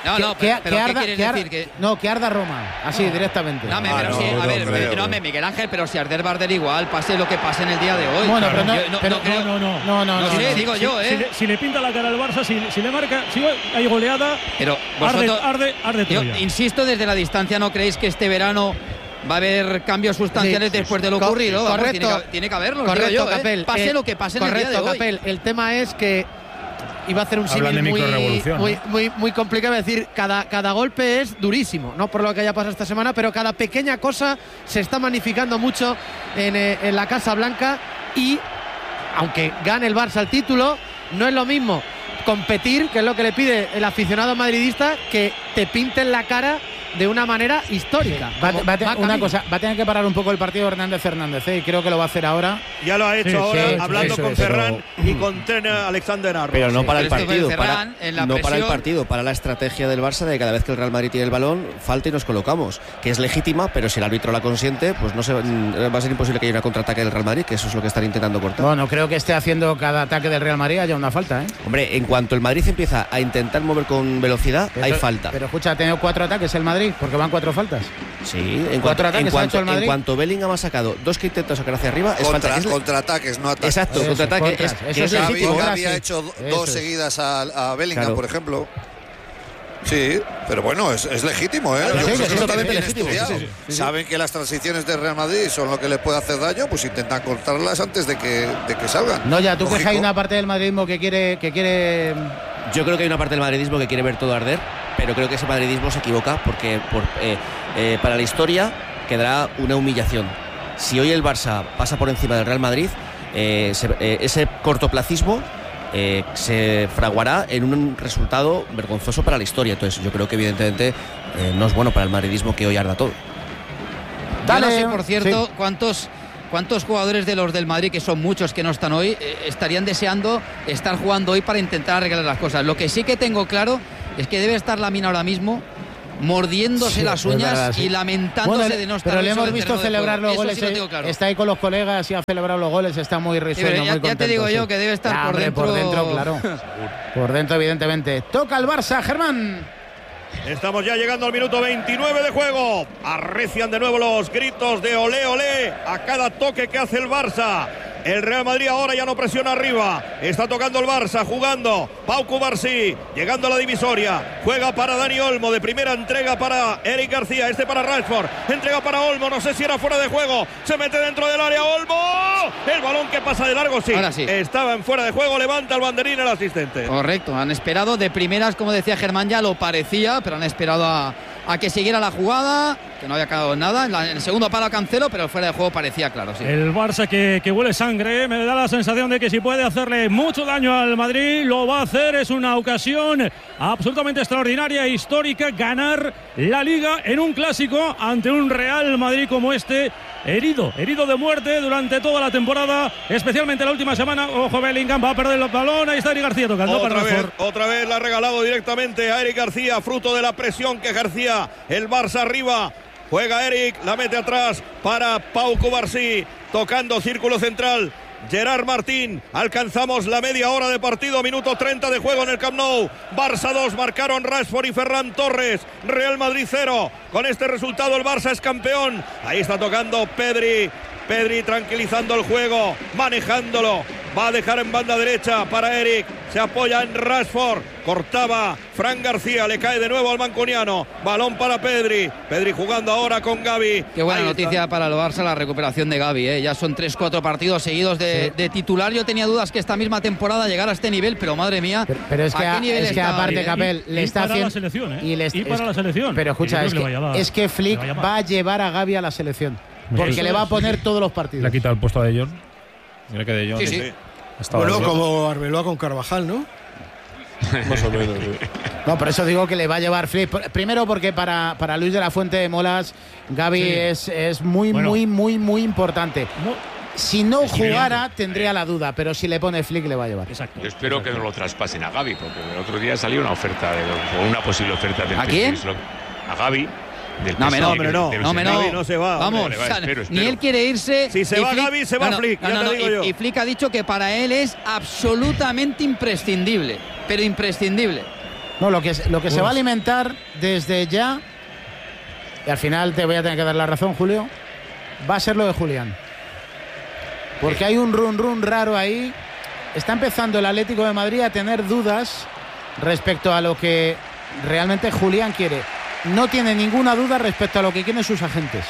que arda Roma, así directamente. Miguel Ángel, pero si arder Barder igual, pase lo que pase en el día de hoy. Bueno, no sé, digo yo, Si le pinta la cara al Barça, si le marca, si hay goleada, pero arde todo. Yo insisto, desde la distancia, ¿no creéis que este verano va a haber cambios sustanciales después de lo ocurrido? Correcto. Tiene que haberlo. Correcto, yo, Capel. Pase lo que pase en el día de hoy. Capel. El tema es que iba a hacer un símil muy complicado. Es decir, cada golpe es durísimo, no por lo que haya pasado esta semana, pero cada pequeña cosa se está magnificando mucho en la Casa Blanca, y aunque gane el Barça el título, no es lo mismo competir, que es lo que le pide el aficionado madridista, que te pinten la cara de una manera histórica. Va a tener que parar un poco el partido Hernández, y creo que lo va a hacer ahora. Ya lo ha hecho ahora, hablando con Ferran y con Alexander Arnold. Pero no para el partido, para el partido, para la estrategia del Barça de cada vez que el Real Madrid tiene el balón, falta y nos colocamos, que es legítima, pero si el árbitro la consiente, pues va a ser imposible que haya una contraataque del Real Madrid, que eso es lo que están intentando cortar. Bueno, creo que esté haciendo cada ataque del Real Madrid haya una falta, ¿eh? Hombre, en cuanto el Madrid empieza a intentar mover con velocidad, hay falta. Pero escucha, ha tenido 4 ataques el Madrid, porque van 4 faltas. Sí, en cuanto Bellingham ha sacado 2 que intenta sacar hacia arriba, es falta. Contraataques, no ataques. Exacto, contraataque. Había hecho 2 seguidas a Bellingham, claro, por ejemplo. Sí, pero bueno, es legítimo, ¿eh? Es totalmente legítimo. Saben que las transiciones de Real Madrid son lo que les puede hacer daño, pues intentan cortarlas antes de que salgan. No, ya, ¿tú crees que hay una parte del madridismo que quiere...? Yo creo que hay una parte del madridismo que quiere ver todo arder, pero creo que ese madridismo se equivoca porque para la historia quedará una humillación. Si hoy el Barça pasa por encima del Real Madrid, ese cortoplacismo se fraguará en un resultado vergonzoso para la historia. Entonces yo creo que evidentemente no es bueno para el madridismo que hoy arda todo. Yo no sé, por cierto, cuántos ¿cuántos jugadores de los del Madrid, que son muchos que no están hoy, estarían deseando estar jugando hoy para intentar arreglar las cosas? Lo que sí que tengo claro es que debe estar Lamine ahora mismo mordiéndose las uñas, verdad, sí, y lamentándose de no estar. Pero le hemos visto celebrar los goles. Sí, claro. Está ahí con los colegas y ha celebrado los goles. Está muy risueño, muy contento. Ya te digo yo que debe estar por dentro. Por dentro, claro. Por dentro, evidentemente. Toca el Barça, Germán. Estamos ya llegando al minuto 29 de juego. Arrecian de nuevo los gritos de olé, olé a cada toque que hace el Barça. El Real Madrid ahora ya no presiona arriba. Está tocando el Barça, jugando Pau Cubarsí, llegando a la divisoria. Juega para Dani Olmo, de primera entrega para Eric García, para Rashford. Entrega para Olmo, no sé si era fuera de juego. Se mete dentro del área Olmo. El balón que pasa de largo, sí. Ahora sí. Estaba en fuera de juego, levanta el banderín el asistente. Correcto, han esperado de primeras, como decía Germán, ya lo parecía, pero han esperado a que siguiera la jugada, que no había acabado nada. En el segundo palo Cancelo, pero fuera de juego parecía claro, sí. El Barça que huele sangre, me da la sensación de que si puede hacerle mucho daño al Madrid, lo va a hacer. Es una ocasión absolutamente extraordinaria e histórica, ganar la Liga en un clásico ante un Real Madrid como este, herido de muerte durante toda la temporada, especialmente la última semana. Ojo, Bellingham va a perder el balón, ahí está Eric García tocando. Otra vez la ha regalado directamente a Eric García, fruto de la presión que ejercía el Barça arriba. Juega Eric, la mete atrás para Pau Cubarsí, tocando círculo central Gerard Martín. Alcanzamos la media hora de partido, minuto 30 de juego en el Camp Nou. Barça 2, marcaron Rashford y Ferran Torres. Real Madrid 0. Con este resultado el Barça es campeón. Ahí está tocando Pedri tranquilizando el juego, manejándolo. Va a dejar en banda derecha para Eric. Se apoya en Rashford. Cortaba Fran García. Le cae de nuevo al mancuniano. Balón para Pedri. Pedri jugando ahora con Gavi. Qué buena noticia para el Barça la recuperación de Gavi, ¿eh? Ya son 3-4 partidos seguidos de titular. Yo tenía dudas que esta misma temporada llegara a este nivel, pero madre mía. Pero es que aparte, Capel, le está haciendo. La selección, ¿eh? Y para la selección. Pero escucha, es que Flick va a llevar a Gavi a la selección. Porque le va a poner todos los partidos. Le ha quitado el puesto a De Jong. Mira que De Jong. Sí. Bueno, como Arbeloa con Carvajal, ¿no? Más o menos, sí. No, por eso digo que le va a llevar Flick. Primero porque para Luis de la Fuente de Molas, Gavi es muy importante. Si no jugara, tendría la duda, pero si le pone Flick, le va a llevar. Yo espero que no lo traspasen a Gavi, porque el otro día salió una oferta, o una posible oferta del ¿A quién? A Gavi. No se va. Vamos, espero. Ni él quiere irse. Si se va Gavi, se va Flick. Y Flick ha dicho que para él es absolutamente imprescindible. Pero imprescindible. No, lo que se va a alimentar desde ya, y al final te voy a tener que dar la razón, Julio, va a ser lo de Julián. Porque hay un run raro ahí. Está empezando el Atlético de Madrid a tener dudas respecto a lo que realmente Julián quiere. No tiene ninguna duda respecto a lo que quieren sus agentes.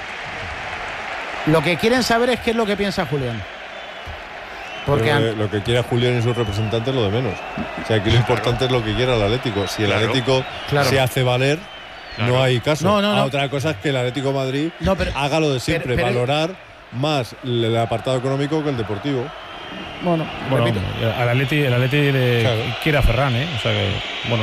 Lo que quieren saber es qué es lo que piensa Julián. Porque lo que quiera Julián y sus representantes es lo de menos. O sea, aquí lo importante es lo que quiera el Atlético. Si el Atlético se hace valer, no hay caso. No. Otra cosa es que el Atlético de Madrid haga lo de siempre, valorar más el apartado económico que el deportivo. Bueno, el Atleti quiere a Ferran, ¿eh? O sea que, bueno.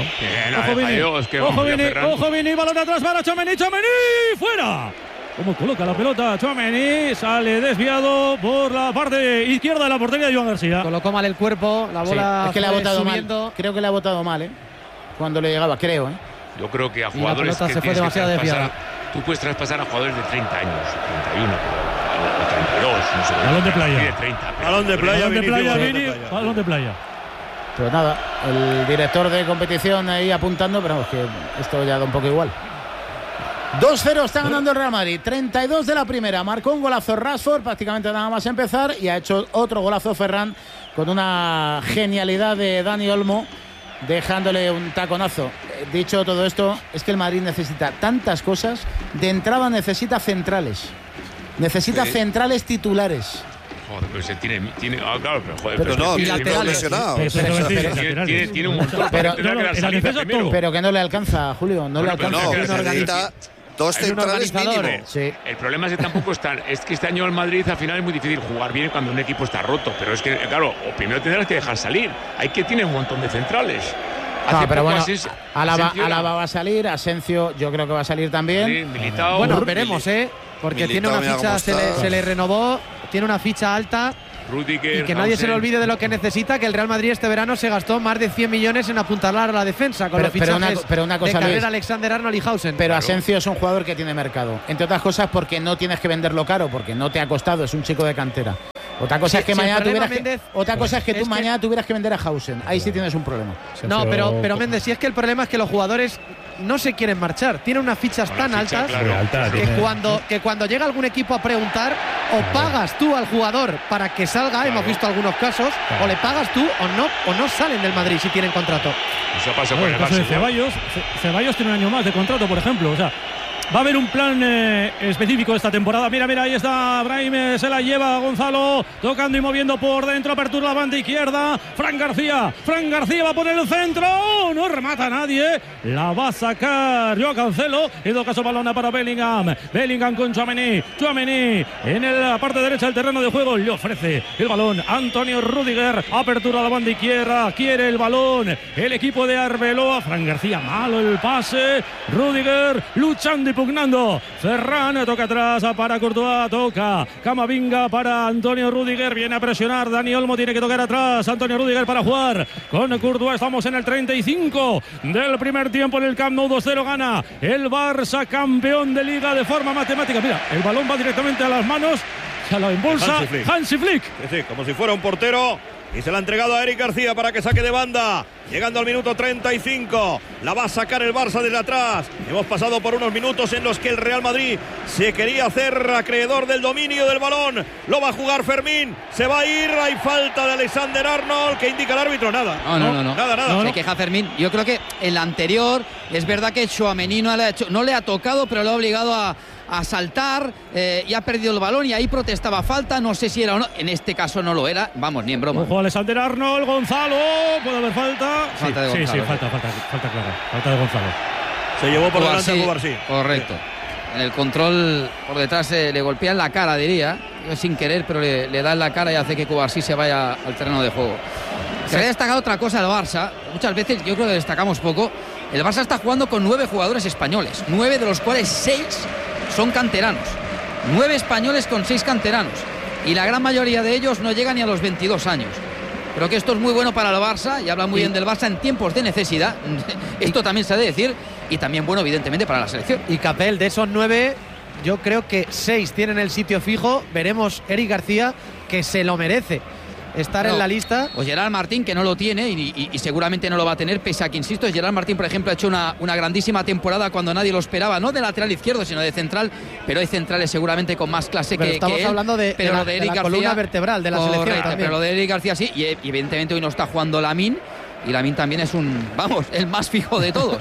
Ojo, Vini, balón atrás para Tchouaméni, fuera. ¿Cómo coloca la pelota Tchouaméni? Sale desviado por la parte izquierda de la portería de Joan García. Colocó mal el cuerpo, la bola es que le ha botado mal. Creo que le ha botado mal, ¿eh? Cuando le llegaba, creo, ¿eh? Yo creo que a jugadores que se fue demasiado desviada. Tú puedes traspasar a jugadores de 30 años, 31, 32, no sé. Balón de playa. 30, balón de playa. Pero nada, el director de competición ahí apuntando, pero es que esto ya da un poco igual. 2-0 está ganando el Real Madrid. 32 de la primera. Marcó un golazo Rashford prácticamente nada más empezar y ha hecho otro golazo Ferran con una genialidad de Dani Olmo, dejándole un taconazo. Dicho todo esto, es que el Madrid necesita tantas cosas. De entrada necesita centrales. Necesita centrales titulares. Joder, pero se tiene claro, pero joder, pero no, tiene un montón. Pero que no le alcanza, Julio, no le alcanza. No, necesita dos centrales mínimo. Sí. El problema es que tampoco están. Es que este año el Madrid al final es muy difícil jugar bien cuando un equipo está roto. Pero es que, claro, o primero tendrás que dejar salir. Hay que tiene un montón de centrales. pero bueno, Alaba va a salir, Asensio yo creo que va a salir también. Bueno, veremos, porque tiene una ficha, se le renovó, tiene una ficha alta. Rudiger, y que nadie se le olvide de lo que necesita, que el Real Madrid este verano se gastó más de 100 millones en apuntalar a la defensa con los fichajes una cosa, de carrera, Alexander-Arnold y Hausen. Pero Asensio es un jugador que tiene mercado, entre otras cosas porque no tienes que venderlo caro, porque no te ha costado, es un chico de cantera. Otra cosa es que mañana mañana tuvieras que vender a Hausen. Ahí sí tienes un problema. No, pero Méndez, si es que el problema es que los jugadores no se quieren marchar. Tienen unas fichas tan altas que cuando llega algún equipo a preguntar, o pagas tú al jugador para que salga, hemos visto algunos casos, o le pagas tú o no salen del Madrid si tienen contrato. Eso pasa con el caso de Ceballos tiene un año más de contrato, por ejemplo. O sea, va a haber un plan específico esta temporada. Mira, ahí está Brahim, se la lleva Gonzalo, tocando y moviendo por dentro, apertura la banda izquierda. Fran García va a poner el centro, no remata nadie, la va a sacar Joao Cancelo. En todo caso, balón para Bellingham con Tchouaméni en la parte derecha del terreno de juego, le ofrece el balón Antonio Rudiger, apertura a la banda izquierda, quiere el balón el equipo de Arbeloa. Fran García, malo el pase, Rudiger luchando y pugnando. Ferran toca atrás para Courtois, toca Camavinga para Antonio Rudiger, viene a presionar Dani Olmo, tiene que tocar atrás Antonio Rudiger para jugar con Courtois. Estamos en el 35 del primer tiempo en el Camp Nou. 2-0 gana el Barça, campeón de Liga de forma matemática. Mira, el balón va directamente a las manos, se lo impulsa Hansi Flick. Sí, como si fuera un portero. Y se la ha entregado a Eric García para que saque de banda. Llegando al minuto 35. La va a sacar el Barça desde atrás. Hemos pasado por unos minutos en los que el Real Madrid se quería hacer acreedor del dominio del balón. Lo va a jugar Fermín. Se va a ir. Hay falta de Alexander-Arnold. ¿Qué indica el árbitro? Nada. No. Nada. Se queja Fermín. Yo creo que en la anterior es verdad que Tchouaméni no le ha tocado, pero lo ha obligado a saltar y ha perdido el balón y ahí protestaba falta, no sé si era o no, en este caso no lo era, vamos, ni en broma. Ojo, Alexander-Arnold, Gonzalo, puede haber falta. Falta de Gonzalo. Sí, falta clara, falta de Gonzalo. Se llevó por delante a Cubarsí. Correcto. En el control por detrás le golpea en la cara, diría, sin querer, pero le da en la cara y hace que Cubarsí se vaya al terreno de juego. Quería destacar otra cosa del Barça, muchas veces yo creo que destacamos poco. El Barça está jugando con 9 jugadores españoles, 9 de los cuales 6 son canteranos. 9 españoles con 6 canteranos. Y la gran mayoría de ellos no llegan ni a los 22 años. Creo que esto es muy bueno para el Barça y habla muy bien del Barça en tiempos de necesidad. Esto también se ha de decir. Y también bueno, evidentemente, para la selección. Y Capel, de esos 9, yo creo que 6 tienen el sitio fijo. Veremos Eric García, que se lo merece estar en la lista. O Gerard Martín, que no lo tiene y seguramente no lo va a tener, pese a que, insisto, Gerard Martín, por ejemplo, ha hecho una grandísima temporada cuando nadie lo esperaba, no de lateral izquierdo, sino de central, pero hay centrales seguramente con más clase pero que estamos él. Hablando de Eric la García, columna vertebral de la selección también. Pero lo de Eric García sí, y evidentemente hoy no está jugando Lamine, y Lamine también es el más fijo de todos.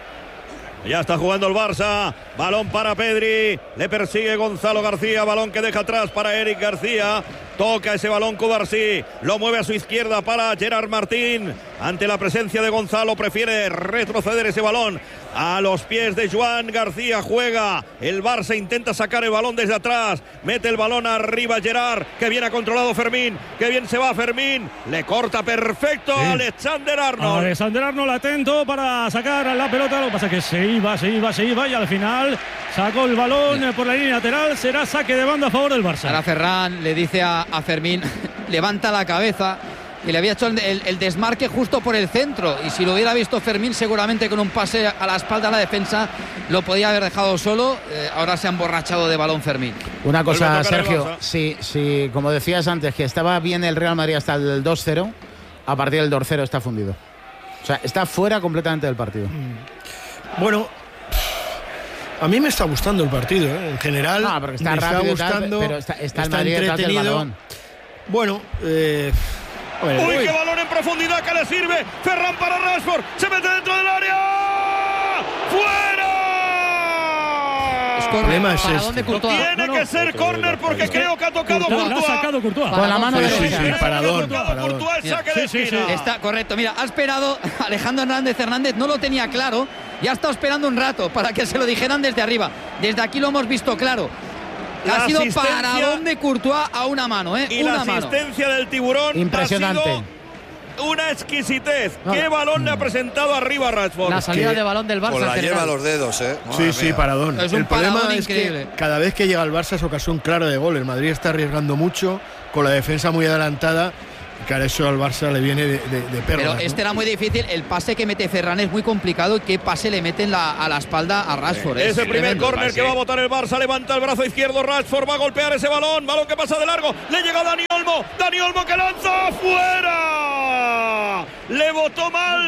Ya está jugando el Barça, balón para Pedri, le persigue Gonzalo García, balón que deja atrás para Eric García, toca ese balón Cubarsí, lo mueve a su izquierda para Gerard Martín, ante la presencia de Gonzalo prefiere retroceder ese balón a los pies de Joan García, juega, el Barça intenta sacar el balón desde atrás, mete el balón arriba Gerard, que bien ha controlado Fermín, que bien se va Fermín, le corta perfecto a Alexander-Arnold. Alexander-Arnold atento para sacar la pelota, lo que pasa es que se iba y al final sacó el balón por la línea lateral, será saque de banda a favor del Barça. Ahora Ferran le dice a Fermín, levanta la cabeza, y le había hecho el desmarque justo por el centro, y si lo hubiera visto Fermín seguramente con un pase a la espalda de la defensa lo podía haber dejado solo. Ahora se ha emborrachado de balón Fermín. Una cosa, Sergio, si como decías antes que estaba bien el Real Madrid hasta el 2-0, a partir del 2-0 está fundido, o sea, está fuera completamente del partido. Bueno, a mí me está gustando el partido, en general. Porque está me rápido, está gustando, pero está el Madrid entretenido. Bueno, ¡Uy, qué balón en profundidad que le sirve! Ferran para Rashford, se mete dentro del área. ¡Fuera! Es córner. ¿Para dónde Courtois? Tiene que ser córner porque creo que ha tocado Courtois. Lo ha sacado Courtois. Con la mano derecha. Sí, paradón. Courtois, saque de esquina. Está correcto. Mira, ha esperado Alejandro Hernández, no lo tenía claro. Ya ha estado esperando un rato para que se lo dijeran desde arriba. Desde aquí lo hemos visto claro. Ha sido paradón de Courtois a una mano, Y una la asistencia del tiburón impresionante. una exquisitez. Qué balón le ha presentado arriba Rashford. La salida de balón del Barça. Con la lleva a los dedos, Sí, paradón. Es un paradón increíble. Es que cada vez que llega el Barça es ocasión clara de gol. El Madrid está arriesgando mucho, con la defensa muy adelantada. Claro, eso al Barça le viene de perlas. Pero era muy difícil. El pase que mete Ferran es muy complicado. Y qué pase le meten a la espalda a Rashford. Es el primer córner que va a botar el Barça. Levanta el brazo izquierdo. Rashford va a golpear ese balón. Balón que pasa de largo. Le llega Dani Olmo. Dani Olmo que lanza fuera. Le botó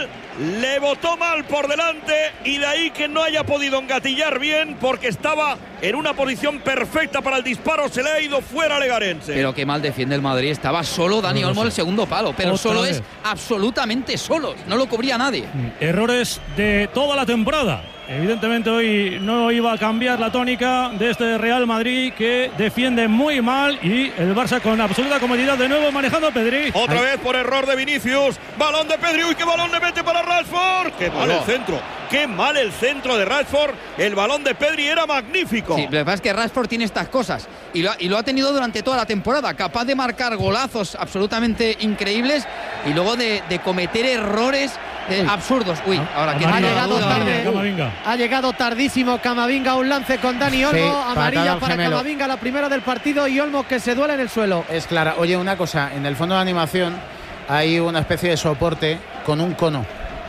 mal por delante. Y de ahí que no haya podido engatillar bien porque estaba en una posición perfecta para el disparo. Se le ha ido fuera a Legarense. Pero qué mal defiende el Madrid. Estaba solo Dani Olmo el segundo palo. Pero solo es absolutamente solo. No lo cubría nadie. Errores de toda la temporada. Evidentemente hoy no iba a cambiar la tónica de este Real Madrid que defiende muy mal y el Barça con absoluta comodidad de nuevo manejando a Pedri. Otra vez por error de Vinicius. Balón de Pedri. ¡Uy, qué balón le mete para Rashford! ¡Qué mal el centro! ¡Qué mal el centro de Rashford! El balón de Pedri era magnífico. Sí, lo que pasa es que Rashford tiene estas cosas y lo ha tenido durante toda la temporada. Capaz de marcar golazos absolutamente increíbles y luego de cometer errores absurdos. Uy, ahora que ha llegado tarde. Ha llegado tardísimo Camavinga, un lance con Dani Olmo, sí, amarilla para Camavinga, la primera del partido, y Olmo que se duele en el suelo. Es clara. Oye, una cosa, en el fondo de animación hay una especie de soporte con un cono.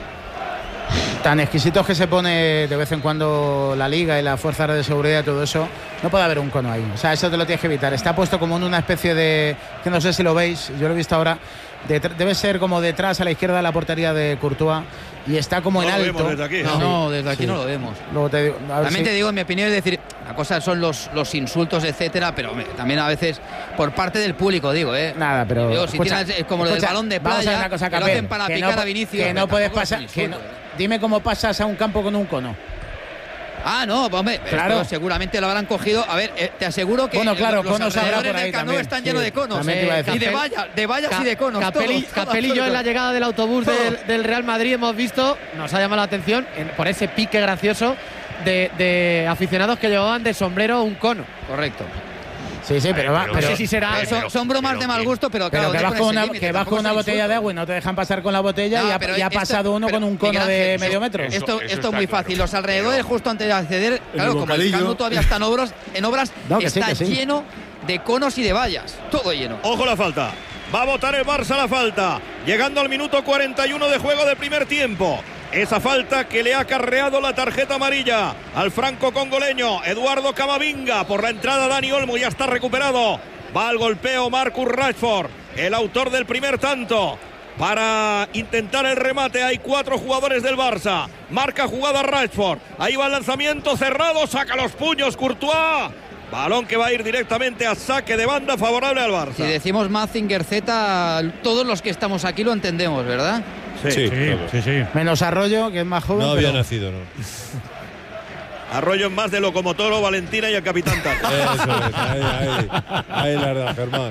Tan exquisitos que se pone de vez en cuando la Liga y las fuerzas de seguridad y todo eso, no puede haber un cono ahí. O sea, eso te lo tienes que evitar. Está puesto como en una especie de, que no sé si lo veis, yo lo he visto ahora, debe ser como detrás a la izquierda de la portería de Courtois y está como en alto. Desde aquí. No, desde aquí no lo vemos. Luego te digo, también te digo, en mi opinión, es decir, la cosa son los insultos, etcétera, pero también a veces por parte del público, digo, Nada, pero digo, si tiras, como lo del balón de playa, una cosa, que lo hacen para picar a Vinicius. Que no puedes pasar, dime cómo pasas a un campo con un cono. No, hombre, claro. Seguramente lo habrán cogido. A ver, te aseguro que los conos alrededores del Camp Nou están llenos de conos. Y de vallas y de conos. Capelillo en la llegada del autobús del Real Madrid hemos visto, nos ha llamado la atención por ese pique gracioso de aficionados que llevaban de sombrero un cono. Correcto. Sí, pero no sé si será. Son bromas de mal gusto, pero claro. Que vas con una botella de agua y no te dejan pasar con la botella y ha pasado uno con un cono de medio metro. Esto es muy fácil. Los alrededores, justo antes de acceder, claro, como el Camp Nou todavía está en obras, está lleno de conos y de vallas. Todo lleno. Ojo la falta. Va a votar el Barça la falta. Llegando al minuto 41 de juego del primer tiempo. Esa falta que le ha acarreado la tarjeta amarilla al franco-congoleño Eduardo Camavinga por la entrada Dani Olmo. Ya está recuperado. Va al golpeo Marcus Rashford, el autor del primer tanto. Para intentar el remate hay 4 jugadores del Barça. Marca jugada Rashford. Ahí va el lanzamiento cerrado. Saca los puños Courtois. Balón que va a ir directamente a saque de banda favorable al Barça. Si decimos Mazinger Z, todos los que estamos aquí lo entendemos, ¿verdad? Sí. Menos Arroyo, que es más joven. No había nacido, ¿no? Arroyo es más de Locomotoro, Valentina y el Capitán Tato. Eso es, ahí la verdad, Germán.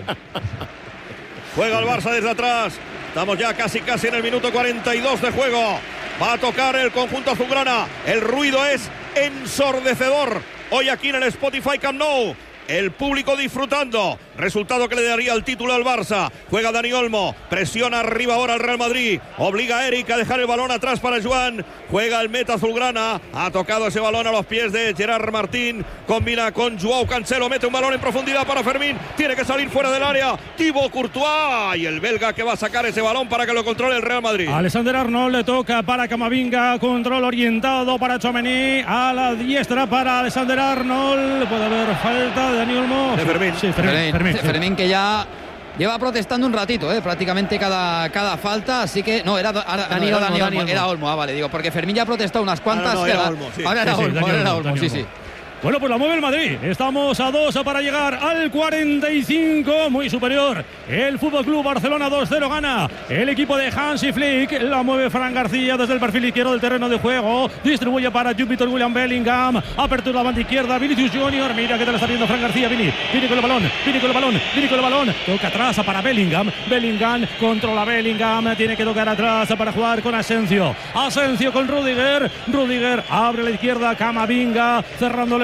Juega el Barça desde atrás. Estamos ya casi en el minuto 42 de juego. Va a tocar el conjunto azulgrana. El ruido es ensordecedor. Hoy aquí en el Spotify Camp Nou. El público disfrutando. Resultado que le daría el título al Barça. Juega Dani Olmo. Presiona arriba ahora el Real Madrid. Obliga a Eric a dejar el balón atrás para Joan. Juega el meta azulgrana. Ha tocado ese balón a los pies de Gerard Martín. Combina con Joao Cancelo. Mete un balón en profundidad para Fermín. Tiene que salir fuera del área. Thibaut Courtois. Y el belga que va a sacar ese balón para que lo controle el Real Madrid. Alexander Arnold le toca para Camavinga. Control orientado para Tchouaméni. A la diestra para Alexander Arnold. Puede haber falta de Dani Olmo. De Fermín. Sí, Fermín que ya lleva protestando un ratito, prácticamente cada falta, así que no, era Dani Olmo. Era Olmo, vale, digo, porque Fermín ya ha protestado unas cuantas. Ahora era Olmo, sí. Ahora era Olmo, sí. Bueno, pues la mueve el Madrid. Estamos a 2 para llegar al 45. Muy superior. El FC Barcelona 2-0 gana. El equipo de Hansi Flick. La mueve Fran García desde el perfil izquierdo del terreno de juego. Distribuye para Jupitor William Bellingham. Apertura la banda izquierda. Vinicius Junior. Mira que te la está viendo Fran García. Vini con el balón. Toca atrás para Bellingham. Bellingham controla Bellingham. Tiene que tocar atrás para jugar con Asensio. Asensio con Rudiger. Rudiger abre la izquierda. Camavinga cerrándole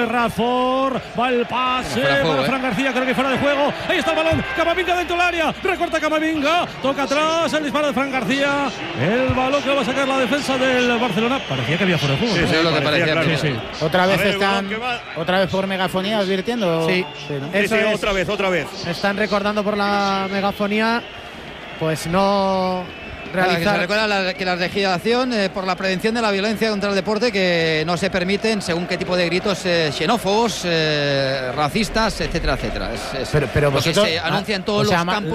Pasándole Radford. Va el pase para Fran García. Creo que fuera de juego. Ahí está el balón. Camavinga dentro del área. Recorta Camavinga. Toca atrás. El disparo de Fran García. El balón que va a sacar la defensa del Barcelona. Parecía que había fuera de juego. Sí, es lo que parecía. Claro. Sí. Otra vez otra vez por megafonía advirtiendo. Sí, eso es. Otra vez. Están recordando por la megafonía, pues no realizar. Se recuerda que la legislación por la prevención de la violencia contra el deporte, que no se permiten según qué tipo de gritos xenófobos, racistas, etcétera, etcétera. Pero vosotros, que se anuncia en todos los campos